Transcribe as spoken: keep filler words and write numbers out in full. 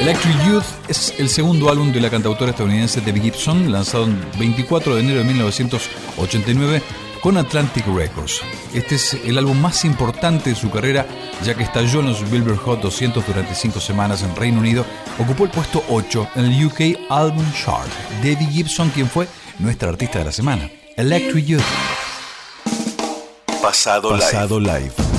Electric Youth es el segundo álbum de la cantautora estadounidense Debbie Gibson, lanzado el veinticuatro de enero de mil novecientos ochenta y nueve con Atlantic Records. Este es el álbum más importante de su carrera, ya que estalló en los Billboard Hot doscientos durante cinco semanas en Reino Unido. Ocupó el puesto ocho en el U K Album Chart. Debbie Gibson, quien fue nuestra artista de la semana. Electric Youth. Pasado, Pasado Live. Live.